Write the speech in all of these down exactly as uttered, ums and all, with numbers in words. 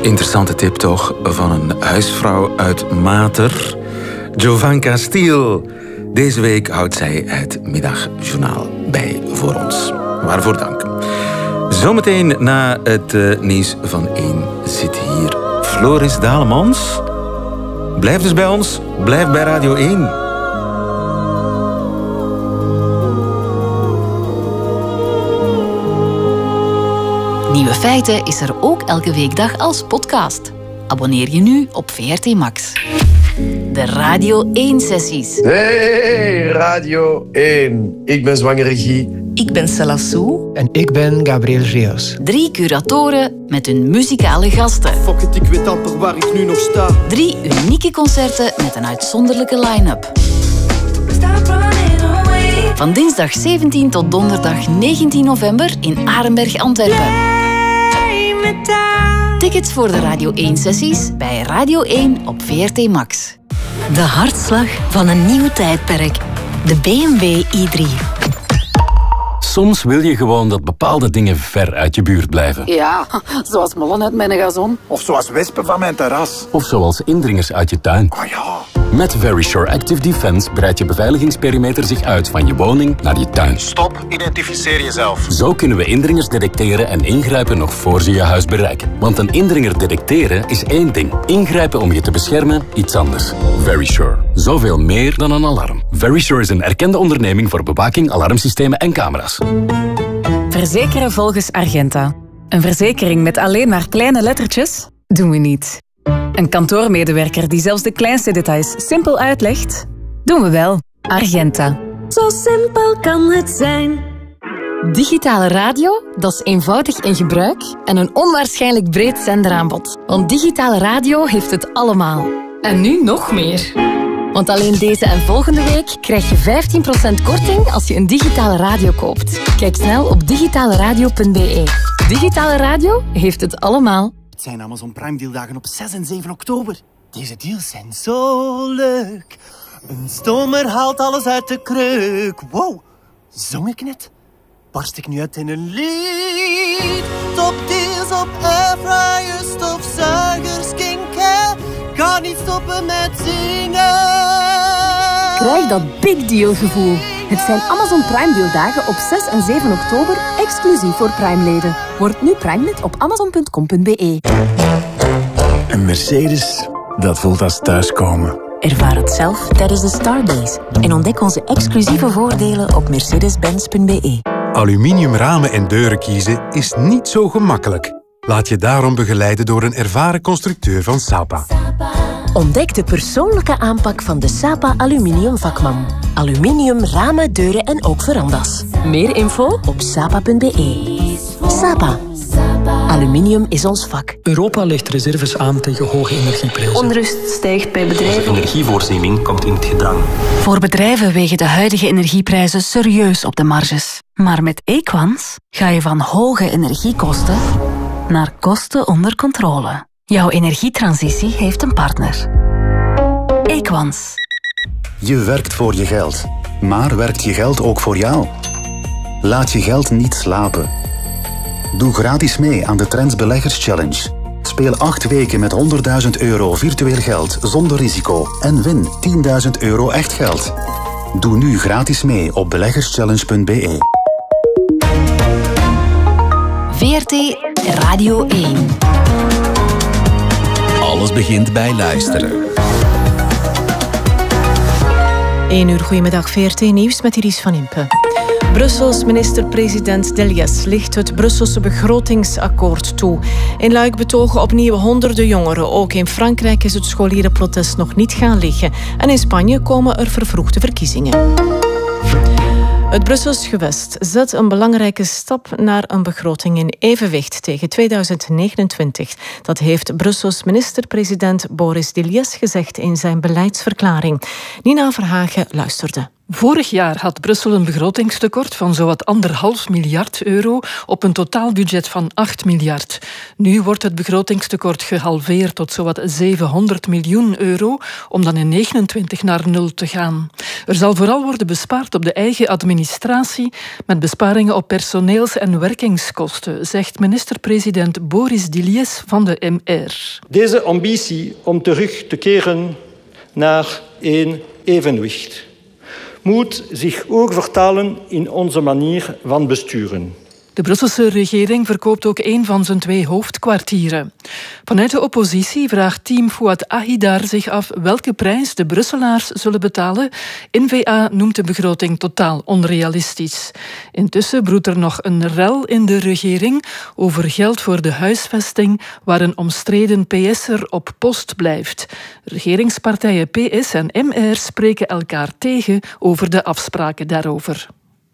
Interessante tip toch van een huisvrouw uit Mater, Jovanka Stiel. Deze week houdt zij het middagjournaal bij voor ons. Waarvoor dank. Zometeen na het uh, nieuws van één zit hier Floris Dalemans. Blijf dus bij ons, blijf bij Radio één. Nieuwe Feiten is er ook elke weekdag als podcast. Abonneer je nu op V R T Max. De Radio één-sessies. Hey, Radio één. Ik ben zwangere Guy. Ik ben Sella Sou. En ik ben Gabriel Rios. Drie curatoren met hun muzikale gasten. Fuck it, ik weet amper waar ik nu nog sta. Drie unieke concerten met een uitzonderlijke line-up. Van dinsdag zeventien tot donderdag negentien november in Arenberg, Antwerpen. Tickets voor de Radio één-sessies bij Radio één op V R T Max. De hartslag van een nieuw tijdperk. De B M W i drie. Soms wil je gewoon dat bepaalde dingen ver uit je buurt blijven. Ja, zoals mollen uit mijn gazon. Of zoals wespen van mijn terras. Of zoals indringers uit je tuin. Oh ja. Met Verisure Active Defense breidt je beveiligingsperimeter zich uit van je woning naar je tuin. Stop, identificeer jezelf. Zo kunnen we indringers detecteren en ingrijpen nog voor ze je huis bereiken. Want een indringer detecteren is één ding. Ingrijpen om je te beschermen, iets anders. Verisure. Zoveel meer dan een alarm. Verisure is een erkende onderneming voor bewaking, alarmsystemen en camera's. Verzekeren volgens Argenta. Een verzekering met alleen maar kleine lettertjes? Doen we niet. Een kantoormedewerker die zelfs de kleinste details simpel uitlegt? Doen we wel. Argenta. Zo simpel kan het zijn. Digitale radio, dat is eenvoudig in gebruik en een onwaarschijnlijk breed zenderaanbod. Want digitale radio heeft het allemaal. En nu nog meer. Want alleen deze en volgende week krijg je vijftien procent korting als je een digitale radio koopt. Kijk snel op digitale radio punt b e. Digitale radio heeft het allemaal. Het zijn Amazon Prime dealdagen op zes en zeven oktober. Deze deals zijn zo leuk. Een stomer haalt alles uit de kreuk. Wow, zong ik net? Barst ik nu uit in een lied? Top deals op airfryers, stofzuigers, skincare. Ga niet stoppen met zingen. Krijg dat big deal gevoel. Het zijn Amazon Prime dealdagen op zes en zeven oktober, exclusief voor Prime-leden. Word nu Prime-lid op amazon punt com punt b e. Een Mercedes, dat voelt als thuiskomen. Ervaar het zelf tijdens de Stardays. En ontdek onze exclusieve voordelen op mercedes benz punt b e. Aluminium ramen en deuren kiezen is niet zo gemakkelijk. Laat je daarom begeleiden door een ervaren constructeur van Sapa. Ontdek de persoonlijke aanpak van de Sapa Aluminium vakman. Aluminium, ramen, deuren en ook verandas. Meer info op sapa punt b e. Sapa. Aluminium is ons vak. Europa legt reserves aan tegen hoge energieprijzen. Onrust stijgt bij bedrijven. Onze energievoorziening komt in het gedrang. Voor bedrijven wegen de huidige energieprijzen serieus op de marges. Maar met Equans ga je van hoge energiekosten naar kosten onder controle. Jouw energietransitie heeft een partner. Equans. Je werkt voor je geld. Maar werkt je geld ook voor jou? Laat je geld niet slapen. Doe gratis mee aan de Trends Beleggers Challenge. Speel acht weken met honderdduizend euro virtueel geld zonder risico en win tienduizend euro echt geld. Doe nu gratis mee op beleggerschallenge punt b e. V R T Radio één. Alles begint bij luisteren. één uur, goedemiddag, V R T Nieuws met Iris van Impe. Brussels minister-president Deliès ligt het Brusselse begrotingsakkoord toe. In Luik betogen opnieuw honderden jongeren. Ook in Frankrijk is het scholierenprotest nog niet gaan liggen. En in Spanje komen er vervroegde verkiezingen. Het Brussels gewest zet een belangrijke stap naar een begroting in evenwicht tegen tweeduizend negenentwintig. Dat heeft Brussels minister-president Boris Deliès gezegd in zijn beleidsverklaring. Nina Verhagen luisterde. Vorig jaar had Brussel een begrotingstekort van zowat anderhalf miljard euro op een totaalbudget van acht miljard. Nu wordt het begrotingstekort gehalveerd tot zowat zevenhonderd miljoen euro, om dan in negenentwintig naar nul te gaan. Er zal vooral worden bespaard op de eigen administratie, met besparingen op personeels- en werkingskosten, zegt minister-president Boris Dilies van de M R. Deze ambitie om terug te keren naar een evenwicht moet zich ook vertalen in onze manier van besturen. De Brusselse regering verkoopt ook een van zijn twee hoofdkwartieren. Vanuit de oppositie vraagt team Fouad Ahidar zich af welke prijs de Brusselaars zullen betalen. N V A noemt de begroting totaal onrealistisch. Intussen broedt er nog een rel in de regering over geld voor de huisvesting, waar een omstreden P S'er op post blijft. Regeringspartijen P S en M R spreken elkaar tegen over de afspraken daarover.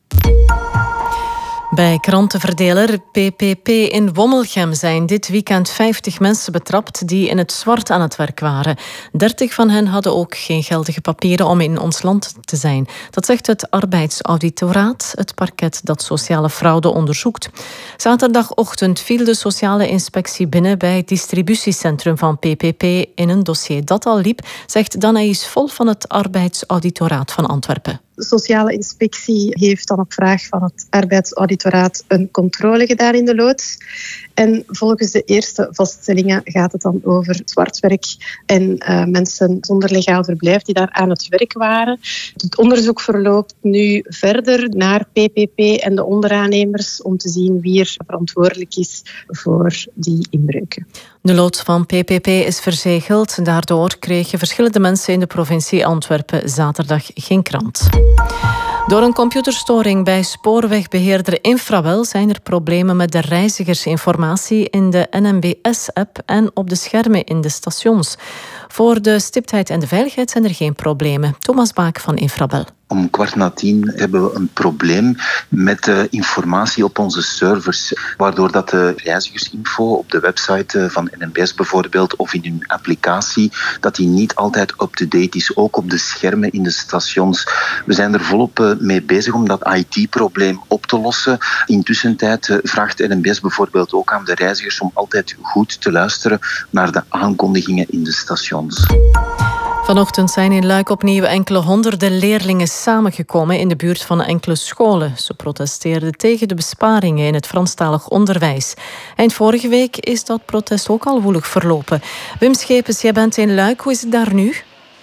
Bij krantenverdeler P P P in Wommelgem zijn dit weekend vijftig mensen betrapt die in het zwart aan het werk waren. dertig van hen hadden ook geen geldige papieren om in ons land te zijn. Dat zegt het Arbeidsauditoraat, het parket dat sociale fraude onderzoekt. Zaterdagochtend viel de sociale inspectie binnen bij het distributiecentrum van P P P in een dossier dat al liep, zegt Danaïs Vol van het Arbeidsauditoraat van Antwerpen. De sociale inspectie heeft dan op vraag van het arbeidsauditoraat een controle gedaan in de loods. En volgens de eerste vaststellingen gaat het dan over zwartwerk en uh, mensen zonder legaal verblijf die daar aan het werk waren. Het onderzoek verloopt nu verder naar P P P en de onderaannemers om te zien wie er verantwoordelijk is voor die inbreuken. De loods van P P P is verzegeld. Daardoor kregen verschillende mensen in de provincie Antwerpen zaterdag geen krant. Door een computerstoring bij spoorwegbeheerder Infrawel zijn er problemen met de reizigersinformatie in de N M B S-app en op de schermen in de stations. Voor de stiptheid en de veiligheid zijn er geen problemen. Thomas Baak van Infrawel. Om kwart na tien hebben we een probleem met de informatie op onze servers, waardoor dat de reizigersinfo op de website van N M B S bijvoorbeeld of in hun applicatie, dat die niet altijd up-to-date is, ook op de schermen in de stations. We zijn er volop mee bezig om dat I T-probleem op te lossen. Intussen tijd vraagt N M B S bijvoorbeeld ook aan de reizigers om altijd goed te luisteren naar de aankondigingen in de stations. Vanochtend zijn in Luik opnieuw enkele honderden leerlingen samengekomen in de buurt van enkele scholen. Ze protesteerden tegen de besparingen in het Franstalig onderwijs. Eind vorige week is dat protest ook al woelig verlopen. Wim Schepens, jij bent in Luik. Hoe is het daar nu?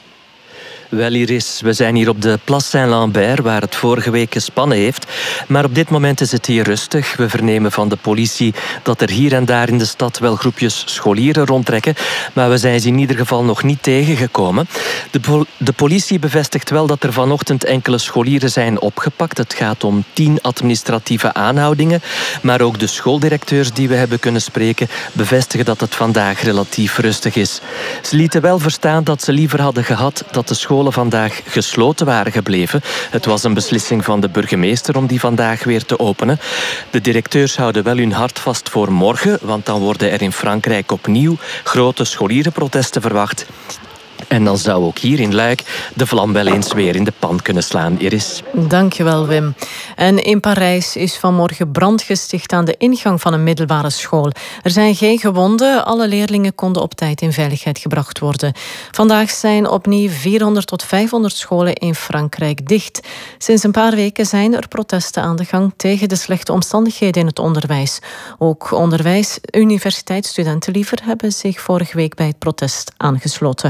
Wel, Iris, we zijn hier op de Place Saint-Lambert, waar het vorige week gespannen heeft. Maar op dit moment is het hier rustig. We vernemen van de politie dat er hier en daar in de stad wel groepjes scholieren rondtrekken. Maar we zijn ze in ieder geval nog niet tegengekomen. De, pol- de politie bevestigt wel dat er vanochtend enkele scholieren zijn opgepakt. Het gaat om tien administratieve aanhoudingen. Maar ook de schooldirecteurs die we hebben kunnen spreken bevestigen dat het vandaag relatief rustig is. Ze lieten wel verstaan dat ze liever hadden gehad dat de scholen vandaag gesloten waren gebleven. Het was een beslissing van de burgemeester om die vandaag weer te openen. De directeurs houden wel hun hart vast voor morgen, want dan worden er in Frankrijk opnieuw grote scholierenprotesten verwacht. En dan zou ook hier in Luik de vlam wel eens weer in de pan kunnen slaan, Iris. Dankjewel, Wim. En in Parijs is vanmorgen brand gesticht aan de ingang van een middelbare school. Er zijn geen gewonden. Alle leerlingen konden op tijd in veiligheid gebracht worden. Vandaag zijn opnieuw vierhonderd tot vijfhonderd scholen in Frankrijk dicht. Sinds een paar weken zijn er protesten aan de gang tegen de slechte omstandigheden in het onderwijs. Ook onderwijs, universiteitsstudenten liever, hebben zich vorige week bij het protest aangesloten.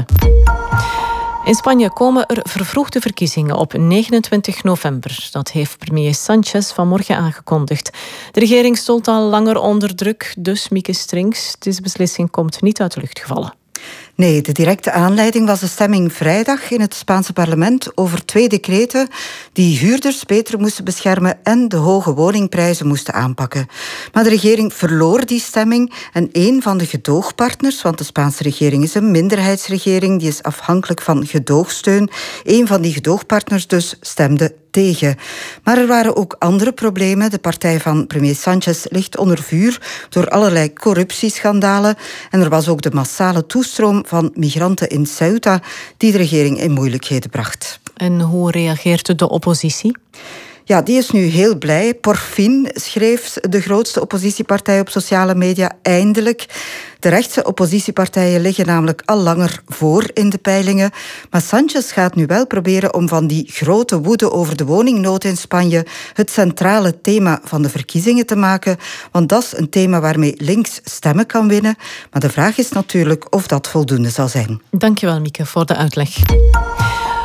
In Spanje komen er vervroegde verkiezingen op negenentwintig november. Dat heeft premier Sánchez vanmorgen aangekondigd. De regering stond al langer onder druk, dus Mieke Strings, deze beslissing komt niet uit de lucht gevallen. Nee, de directe aanleiding was de stemming vrijdag in het Spaanse parlement over twee decreten die huurders beter moesten beschermen en de hoge woningprijzen moesten aanpakken. Maar de regering verloor die stemming en een van de gedoogpartners, want de Spaanse regering is een minderheidsregering, die is afhankelijk van gedoogsteun, een van die gedoogpartners dus stemde tegen. Maar er waren ook andere problemen. De partij van premier Sánchez ligt onder vuur door allerlei corruptieschandalen. En er was ook de massale toestroom van migranten in Ceuta die de regering in moeilijkheden bracht. En hoe reageert de oppositie? Ja, die is nu heel blij. Por fin, schreef de grootste oppositiepartij op sociale media, eindelijk. De rechtse oppositiepartijen liggen namelijk al langer voor in de peilingen. Maar Sánchez gaat nu wel proberen om van die grote woede over de woningnood in Spanje het centrale thema van de verkiezingen te maken. Want dat is een thema waarmee links stemmen kan winnen. Maar de vraag is natuurlijk of dat voldoende zal zijn. Dankjewel, Mieke, voor de uitleg.